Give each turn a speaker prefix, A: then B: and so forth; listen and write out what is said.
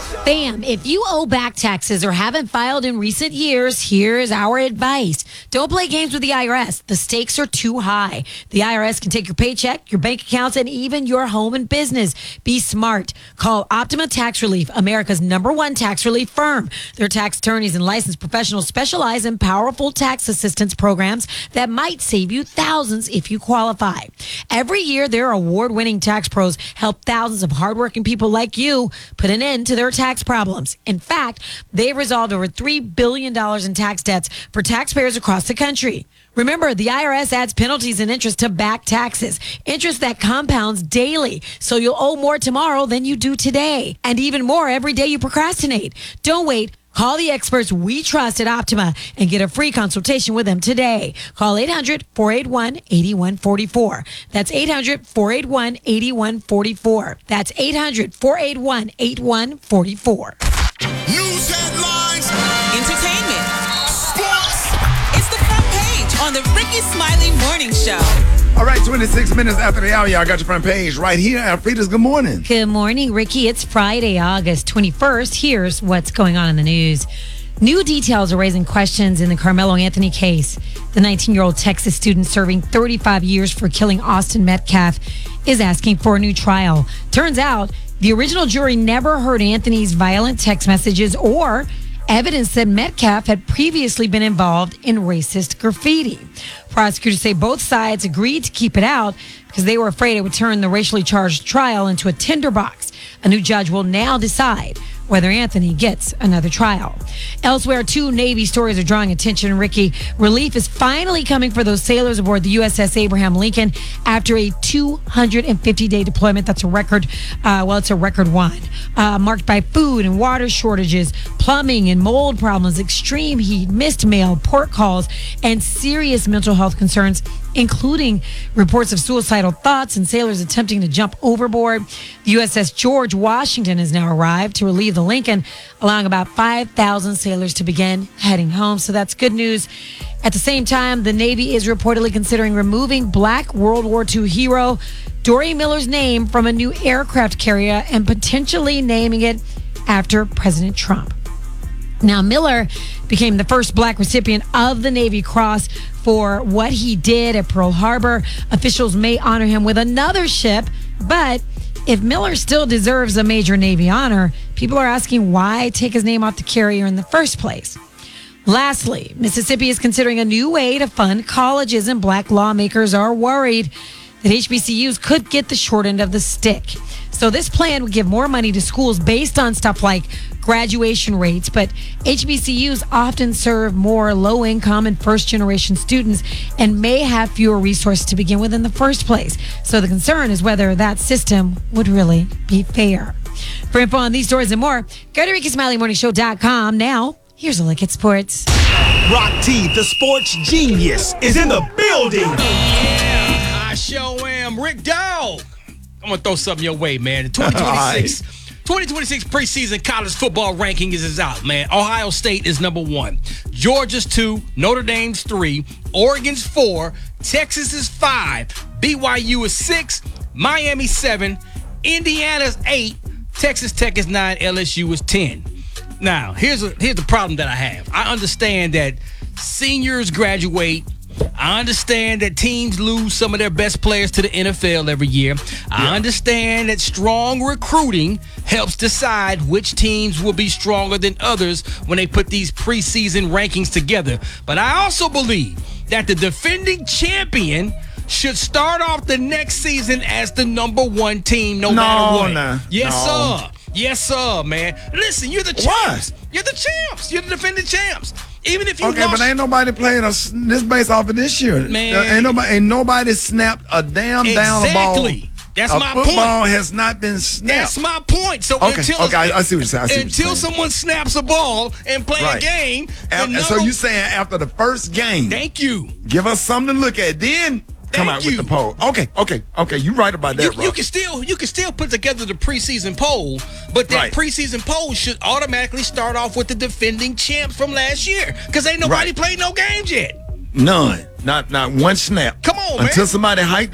A: Bam, if you owe back taxes or haven't filed in recent years, here's our advice. Don't play games with the IRS. The stakes are too high. The IRS can take your paycheck, your bank accounts, and even your home and business. Be smart. Call Optima Tax Relief, America's #1 tax relief firm. Their tax attorneys and licensed professionals specialize in powerful tax assistance programs that might save you thousands if you qualify. Every year, their award-winning tax pros help thousands of hardworking people like you put an end to their tax problems. In fact, they've resolved over $3 billion in tax debts for taxpayers across the country. Remember, the IRS adds penalties and interest to back taxes, interest that compounds daily, so you'll owe more tomorrow than you do today, and even more every day you procrastinate. Don't wait. Call the experts we trust at Optima and get a free consultation with them today. Call 800-481-8144. That's 800-481-8144. That's 800-481-8144.
B: News headlines,
C: Entertainment, sports. It's the front page on the Ricky Smiley Morning Show.
B: All right, 26 minutes after the hour, y'all got your front page right here. Alfreda's good morning.
A: Good morning, Ricky. It's Friday, August 21st. Here's what's going on in the news. New details are raising questions in the Carmelo Anthony case. The 19-year-old Texas student serving 35 years for killing Austin Metcalf is asking for a new trial. Turns out the original jury never heard Anthony's violent text messages or evidence that Metcalf had previously been involved in racist graffiti. Prosecutors say both sides agreed to keep it out because they were afraid it would turn the racially charged trial into a tinderbox. A new judge will now decide whether Anthony gets another trial. Elsewhere, two Navy stories are drawing attention, Ricky. Relief is finally coming for those sailors aboard the USS Abraham Lincoln after a 250-day deployment. That's a record. It's a record one. Marked by food and water shortages, plumbing and mold problems, extreme heat, missed mail, port calls, and serious mental health concerns, including reports of suicidal thoughts and sailors attempting to jump overboard. The USS George Washington has now arrived to relieve the Lincoln, allowing about 5,000 sailors to begin heading home. So that's good news. At the same time, the Navy is reportedly considering removing Black World War II hero Dory Miller's name from a new aircraft carrier and potentially naming it after President Trump. Now, Miller became the first Black recipient of the Navy Cross for what he did at Pearl Harbor. Officials may honor him with another ship, but if Miller still deserves a major Navy honor, people are asking why take his name off the carrier in the first place. Lastly, Mississippi is considering a new way to fund colleges, and Black lawmakers are worried that HBCUs could get the short end of the stick. So this plan would give more money to schools based on stuff like graduation rates, but HBCUs often serve more low-income and first-generation students and may have fewer resources to begin with in the first place. So the concern is whether that system would really be fair. For info on these stories and more, go to RickySmileyMorningShow.com. Now, here's a look at sports.
D: Rock T, the sports genius, is in the building.
E: Yeah, I sure am. Rick Dog. I'm going to throw something your way, man. The 2026 preseason college football ranking is out, man. Ohio State is #1. Georgia's 2. Notre Dame's 3. Oregon's 4. Texas is 5. BYU is 6. Miami 7. Indiana's 8. Texas Tech is 9. LSU is 10. Now, here's the problem that I have. I understand that seniors graduate. I understand that teams lose some of their best players to the NFL every year. I understand that strong recruiting helps decide which teams will be stronger than others when they put these preseason rankings together. But I also believe that the defending champion should start off the next season as the #1 team, no matter what. Sir. Yes, sir, man. Listen, you're the champs. You're the champs. You're the defending champs. Even if you
B: okay, but ain't nobody playing this based off of this year.
E: Man.
B: Ain't nobody snapped a damn down ball.
E: Exactly. That's my point.
B: Football has not been snapped.
E: That's my point. So
B: I see what you're saying.
E: Until someone snaps a ball and play a game.
B: So you saying after the first game.
E: Thank you.
B: Give us something to look at. Then come out with the poll. Okay. You right about that, bro.
E: You can still put together the preseason poll, but that preseason poll should automatically start off with the defending champs from last year, because ain't nobody played no games yet.
B: None. Not one snap.
E: Come on, man.
B: Until somebody hiked